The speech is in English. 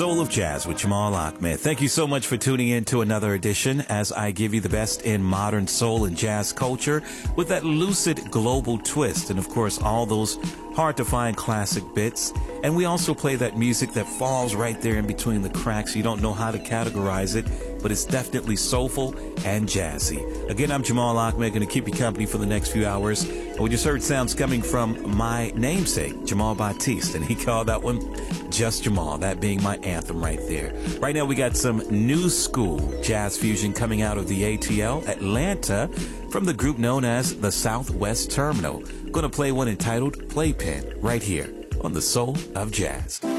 Soul of Jazz with Jamal Ahmed. Thank you so much for tuning in to another edition as I give you the best in modern soul and jazz culture with that lucid global twist and, of course, all those hard-to-find classic bits. And we also play that music that falls right there in between the cracks. You don't know how to categorize it, but it's definitely soulful and jazzy. Again, I'm Jamal Ahmed, going to keep you company for the next few hours. And we just heard sounds coming from my namesake, Jamal Batiste, and he called that one Just Jamal, that being my anthem right there. Right now, we got some new school jazz fusion coming out of the ATL, Atlanta, from the group known as the Southwest Terminal. Going to play one entitled Playpen right here on the Soul of Jazz.